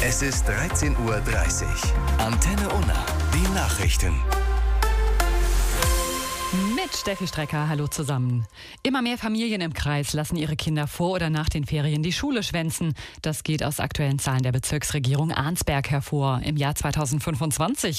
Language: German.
Es ist 13:30 Uhr. Antenne Unna, die Nachrichten. Mit Steffi Strecker, hallo zusammen. Immer mehr Familien im Kreis lassen ihre Kinder vor oder nach den Ferien die Schule schwänzen. Das geht aus aktuellen Zahlen der Bezirksregierung Arnsberg hervor. Im Jahr 2025